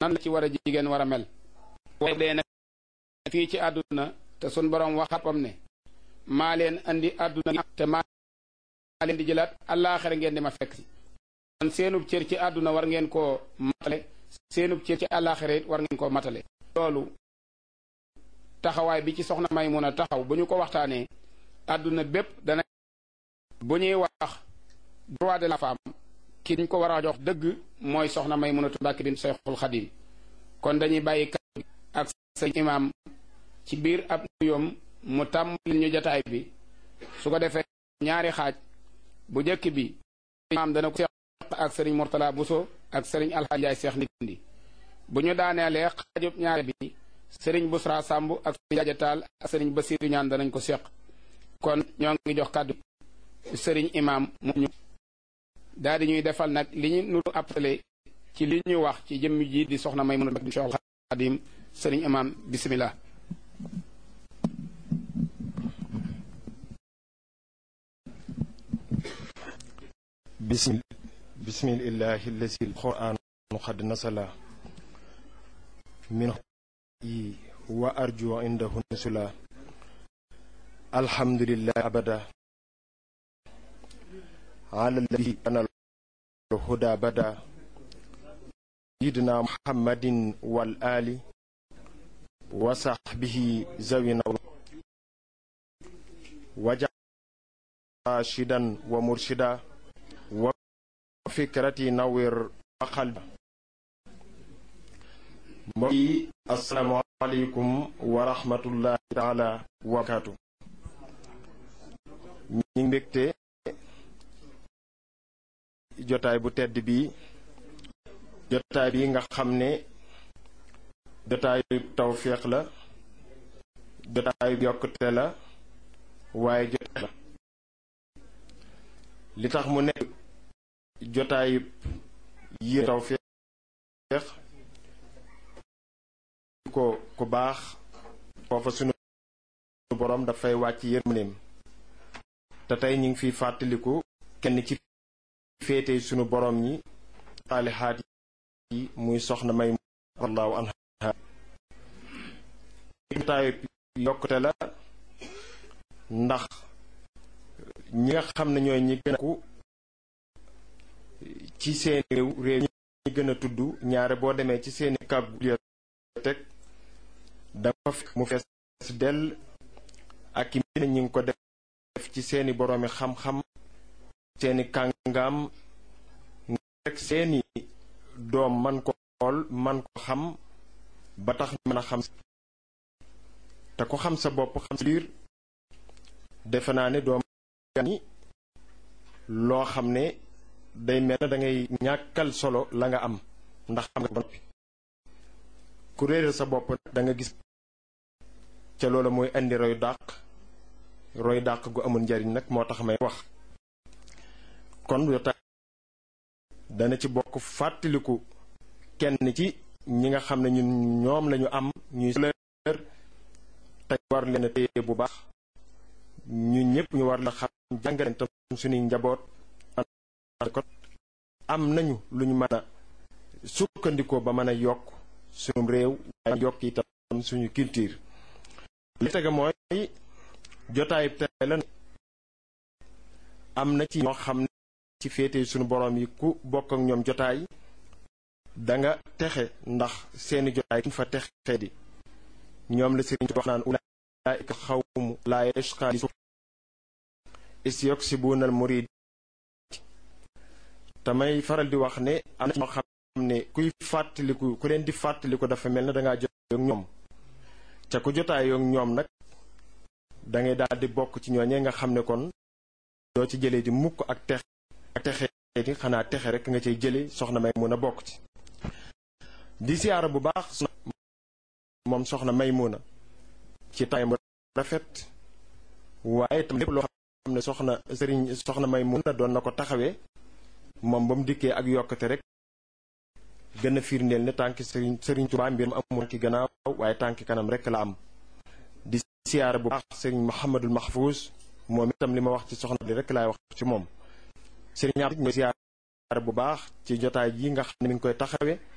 nan la ci war a jigéen war a mel waaye dee nag fii ci àdduna te sun borom waxapam ne maa leen andi àdduna te maa leen di jëlaat àllaaxira ngeen di ma fekk si kon seenub cër ci àdduna war ngeen koo matale seenub cër ci àllaaxira it war ngeen koo matale loolu taxawaay bi ci soxna Maymuna taxaw bu ñu ko waxtaanee àdduna bépp dana bu ñuy wax droit de la femme ki ñu ko war a jox dëgg mooy soxna Maymunatu Mbàkke bint Seexul Xadiim kon dañuy bàyyi kàddu ak sëñ imaam ci biir ab nuyoom mu tàmbali ñu jataay bi su ko defee ñaari xaaj bu njëkk bi imaam dana ko seq ak sëriñ Murtala Buso ak sëriñ Alxaaji Njaay Seex Ndindi bu ñu daaneelee xaajub ñaari bi sëriñ Busra Sàmb ak sëriñ Jaaja Taal ak sëriñ Basiiru Ñaan danañ ko seq kon ñoo ngi jox kàddu sëriñ imaam mu ñu daal di ñuy defal nag li ñu nuru appelé ci li ñu wax ci jëmm ji di soxna Maymuna bint Seexul Xadiim sëriñ imaam bismillah bismillahi allazi alquran qad nasala min wa arju indahu nusula alhamdulillahi abada ala alladhi kana الهدى بدا سيدنا محمد والآل وصحبه زوينا وجعل راشدا ومرشدا وفكرتي نور وقلبا السلام عليكم ورحمة الله تعالى وبركاته ñi mbégte jotaay bu tedd bi jotaay bi nga xam ne jotaayu tawféex la jotaayu yokkute la waaye jotaay la li tax mu nekk jotaayu yi tawféex ko ku baax foofa sunu borom dafay wàcc yërmandeem te tey ñu ngi fiy fàttaliku kenn ci féete sunu borom ñi saalihaat yi muy soxna May wallahu anha jotaayu yokkute la ndax ñi nga xam ne ñooy ñi gën a ku ci seen réew ñi gën a tudd ñaare boo demee ci seeni bibliothèque dafa fekk mu fees dell ak i mbir ñi ngi ko def ci seeni boroomi xam-xam seeni kàngaam rek seeni doom man ko xool man ko xam ba tax mën a xam te ko xam sa bopp xam sa biir defe naa ne doom ni loo xam ne day mel na da ngay ñàkkal solo la nga am ndax xam nga ba noppi ku réeral sa bopp da nga gis ca loola mooy indi roy dàq gu amul njariñ nag moo tax may wax kon jotaay dana ci bokk fàttaliku kenn ci ñi nga xam ne ñoom lañu am ñuy leer te war leen a téye bu baax ñu ñëpp ñu war la xam jàngaleen tam suñuy njaboot am nañu lu ñu mën a sukkandikoo ba mën a yokk suñu réew waaye yokk itam suñu culture li tege mooy jotaay tey la am na ci ñoo xam ne ci féete suñu borom yi ku bokk ak ñoom jotaay danga texe ndax seeni jotaay kuñ fa texe di ñoom la sëriñ wax naan ulaa'ika xawmu laa yashqaa isyuksibuna al murid tamay faral di wax ne am na ñoo xam ne kuy fàttaliku ku leen di fàttaliku dafa mel ne dangaa jotaay ak ñoom ca ku jotaay ak ñoom nag dangay daal di bokk ci ñooñee nga xam ne kon doo ci jëlee di mukk ak texe di xanaa texe rek nga cay jële soxna Maymuna bokk ci di siyaara bu baax moom soxna Maymuna ci tay bu rafet waaye tam lépp loo xam ne soxna Maymuna doon na ko taxawee moom ba mu dikkee ak yokkate rek gën a firndeel ne tànki sëriñ Tuubaa mbir mu amul ki gannaaw waaye tànki kanam rek la am di siyaara bu baax sëriñ Muhammadul Mahfuuz moom itam li ma wax ci soxna bi rek laay wax ci moom sëriñ Abdou ñu siyaara bu baax ci jotaay yi nga xam ne mi ngi koy taxawee